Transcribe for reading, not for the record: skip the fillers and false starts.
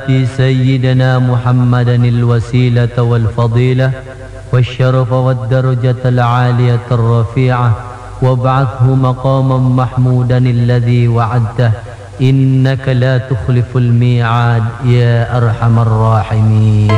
آت سيدنا محمدا الوسيلة والفضيلة والشرف والدرجة العالية الرفيعة وابعثه مقاما محمودا الذي وعدته إنك لا تخلف الميعاد يا أرحم الراحمين.